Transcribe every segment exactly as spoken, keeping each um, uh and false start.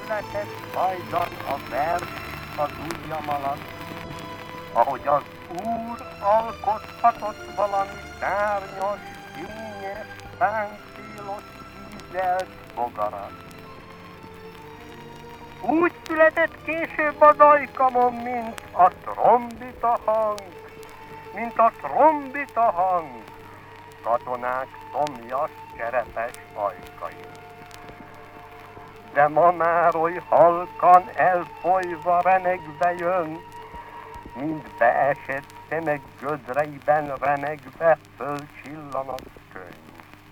született hajdan a vers az ujjam alatt, ahogy az Úr alkothatott valami szárnyas, fényes, páncélos, ízelt bogarat. Úgy született később az ajkamon, mint a trombita hang, mint a trombita hang, katonák szomjas, cserepes ajkain. De ma már oly halkan elfolyva remegve jön, mint beesett szemek gödreiben remegve fölcsillan a könyv.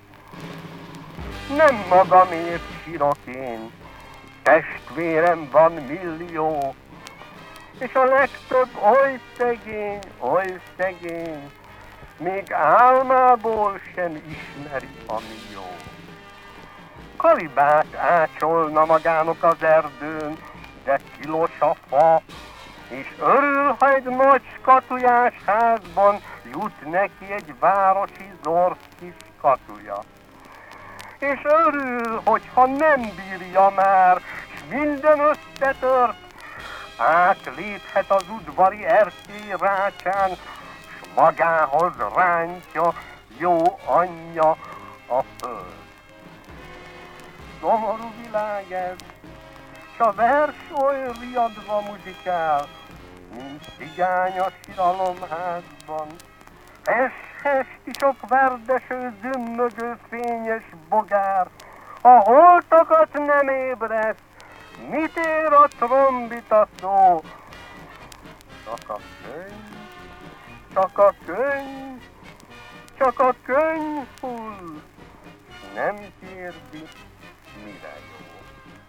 Nem magamért sírok én, testvérem van millió, és a legtöbb oly szegény, oly szegény, még álmából sem ismeri, ami jó. Kalibát ácsolna magának az erdőn, de tilos a fa, és örül, ha egy nagy skatujás házban jut neki egy városi zorsz kis katuja. És örül, hogyha nem bírja már, s minden összetört, átléphet az udvari erkély rácsán, s magához rántja jó anyja a föld. Szomorú világ ez, s a vers oly riadva muzsikál, mint cigány a siralomházban. Hes-hes kisok verdeső, zümmögő, fényes bogár, a holtakat nem ébreszt, mit ér a trombita szó? Csak a könyv, csak a könyv, csak a könyv hull, s nem kérdi